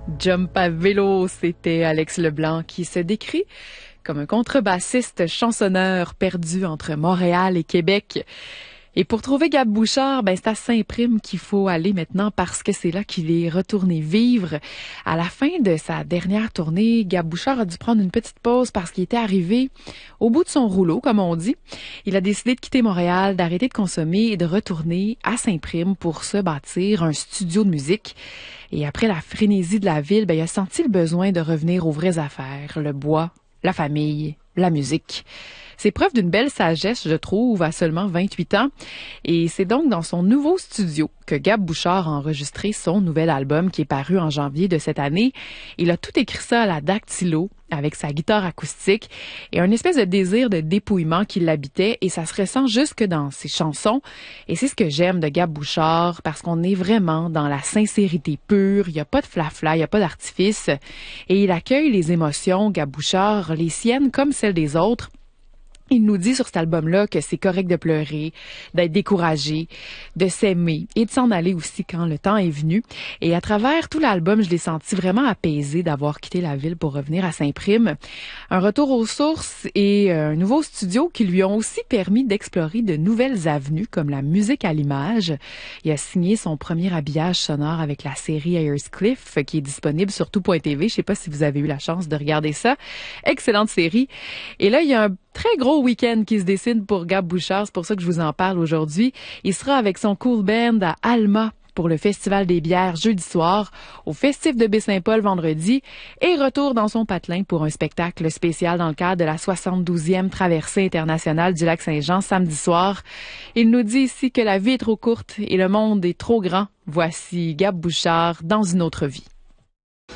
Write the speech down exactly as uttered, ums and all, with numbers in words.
Jump à vélo, c'était Alex Leblanc qui se décrit comme un contrebassiste chansonneur perdu entre Montréal et Québec. Et pour trouver Gab Bouchard, ben c'est à Saint-Prime qu'il faut aller maintenant parce que c'est là qu'il est retourné vivre. À la fin de sa dernière tournée, Gab Bouchard a dû prendre une petite pause parce qu'il était arrivé au bout de son rouleau, comme on dit. Il a décidé de quitter Montréal, d'arrêter de consommer et de retourner à Saint-Prime pour se bâtir un studio de musique. Et après la frénésie de la ville, ben il a senti le besoin de revenir aux vraies affaires, le bois, la famille, la musique. C'est preuve d'une belle sagesse, je trouve, à seulement vingt-huit ans. Et c'est donc dans son nouveau studio que Gab Bouchard a enregistré son nouvel album qui est paru en janvier de cette année. Il a tout écrit ça à la dactylo avec sa guitare acoustique et un espèce de désir de dépouillement qui l'habitait et ça se ressent jusque dans ses chansons. Et c'est ce que j'aime de Gab Bouchard parce qu'on est vraiment dans la sincérité pure. Il n'y a pas de flafla, il n'y a pas d'artifice. Et il accueille les émotions, Gab Bouchard, les siennes comme celles des autres. Il nous dit sur cet album-là que c'est correct de pleurer, d'être découragé, de s'aimer et de s'en aller aussi quand le temps est venu. Et à travers tout l'album, je l'ai senti vraiment apaisé d'avoir quitté la ville pour revenir à Saint-Prime. Un retour aux sources et un nouveau studio qui lui ont aussi permis d'explorer de nouvelles avenues comme la musique à l'image. Il a signé son premier habillage sonore avec la série Ayers Cliff qui est disponible sur tout point t v. Je sais pas si vous avez eu la chance de regarder ça. Excellente série. Et là, il y a un très gros week-end qui se dessine pour Gab Bouchard, c'est pour ça que je vous en parle aujourd'hui. Il sera avec son cool band à Alma pour le Festival des bières jeudi soir, au Festif de Baie-Saint-Paul vendredi et retour dans son patelin pour un spectacle spécial dans le cadre de la soixante-douzième traversée internationale du lac Saint-Jean samedi soir. Il nous dit ici que la vie est trop courte et le monde est trop grand. Voici Gab Bouchard dans une autre vie.